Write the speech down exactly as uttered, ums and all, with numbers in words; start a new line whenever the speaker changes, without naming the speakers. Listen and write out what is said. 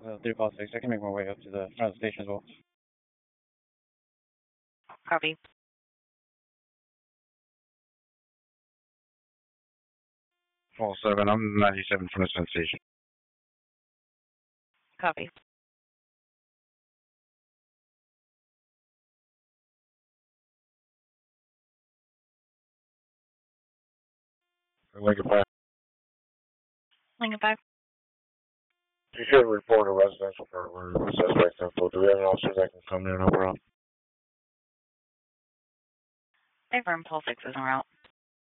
uh, three five six. I can make my way up to the front of the station as well.
Copy.
Four seven, I'm ninety-seven from the Sun Station.
Copy.
Lincoln five.
Lincoln five.
You should report a residential burglary with suspect info. Do we have an officer that can come in and help her out?
Affirm, Pulse six is en route.